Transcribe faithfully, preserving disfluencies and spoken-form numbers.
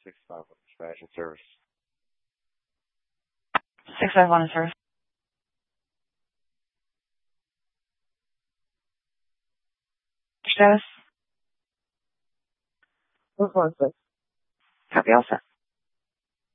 six five one dispatch and service. six five one in service. Status? Four four six. Copy, all set.